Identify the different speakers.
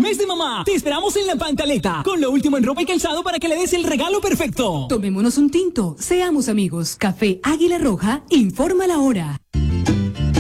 Speaker 1: mes de mamá. Te esperamos en La Pantaleta, con lo último en ropa y calzado para que le des el regalo perfecto.
Speaker 2: Tomémonos un tinto, seamos amigos. Café Águila Roja, informa la hora.